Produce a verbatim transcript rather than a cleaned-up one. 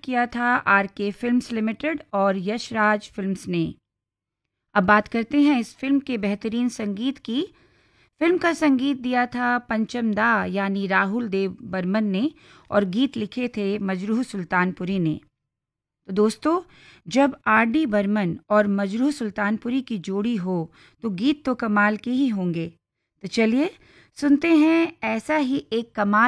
किया था आर के फिल्म्स लिमिटेड और यशराज फिल्म्स ने। अब बात करते हैं इस फिल्म के बेहतरीन संगीत की। फिल्म का संगीत दिया था पंचम दा यानी राहुल देव बर्मन ने और गीत लिखे थे मजरूह सुल्तानपुरी ने। तो दोस्तों, जब आर डी बर्मन और मजरूह सुल्तानपुरी की जोड़ी हो तो गीत तो कमाल के ही होंगे। तो चलिए सुनते हैं ऐसा ही एक कमाल